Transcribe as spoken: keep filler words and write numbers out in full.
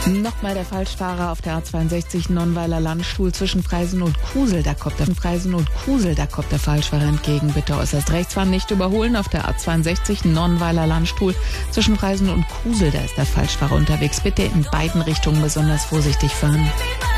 Nochmal der Falschfahrer auf der A zweiundsechzig Nonnweiler Landstuhl zwischen Freisen und Kusel. Da kommt der Freisen und Kusel, da kommt der Falschfahrer entgegen. Bitte äußerst rechts fahren, nicht überholen. Auf der A zweiundsechzig Nonnweiler Landstuhl zwischen Freisen und Kusel, da ist der Falschfahrer unterwegs. Bitte in beiden Richtungen besonders vorsichtig fahren.